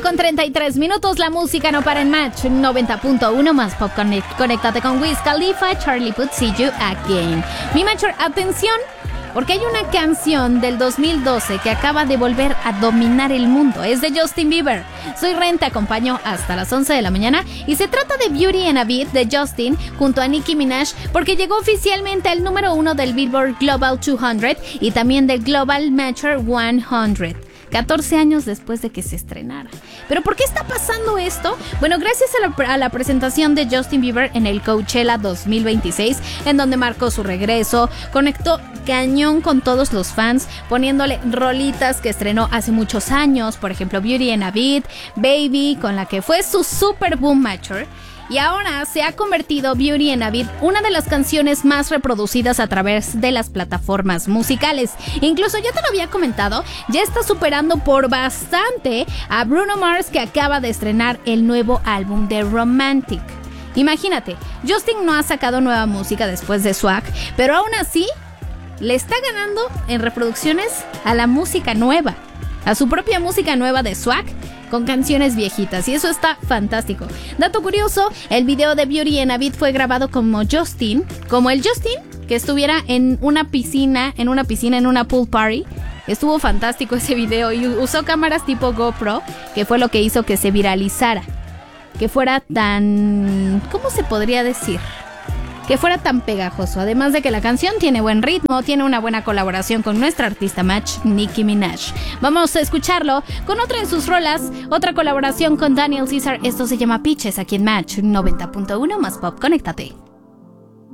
9:33, la música no para en Match 90.1 más pop. Conéctate con Wiz Khalifa, Charlie Puth, See You Again. Mi Matcher, atención, porque hay una canción del 2012 que acaba de volver a dominar el mundo. Es de Justin Bieber. Soy Ren, te acompaño hasta las 11 de la mañana y se trata de Beauty and a Beat de Justin junto a Nicki Minaj, porque llegó oficialmente al número 1 del Billboard Global 200 y también del Global Matcher 100. 14 años después de que se estrenara. ¿Pero por qué está pasando esto? Bueno, gracias a la presentación de Justin Bieber en el Coachella 2026, en donde marcó su regreso, conectó cañón con todos los fans, poniéndole rolitas que estrenó hace muchos años, por ejemplo Beauty and a Beat, Baby, con la que fue su super boom matcher. Y ahora se ha convertido Beauty and a Beat una de las canciones más reproducidas a través de las plataformas musicales. Incluso ya te lo había comentado, ya está superando por bastante a Bruno Mars, que acaba de estrenar el nuevo álbum de Romantic. Imagínate, Justin no ha sacado nueva música después de Swag, pero aún así le está ganando en reproducciones a la música nueva, a su propia música nueva de Swag, con canciones viejitas, y eso está fantástico. Dato curioso, el video de Beauty and a Beat fue grabado como el Justin que estuviera en una piscina, en una pool party. Estuvo fantástico ese video y usó cámaras tipo GoPro, que fue lo que hizo que se viralizara, que fuera tan, ¿cómo se podría decir? Que fuera tan pegajoso, además de que la canción tiene buen ritmo, tiene una buena colaboración con nuestra artista Match, Nicki Minaj. Vamos a escucharlo con otra en sus rolas, otra colaboración con Daniel Caesar. Esto se llama Pitches aquí en Match 90.1 más pop. Conéctate.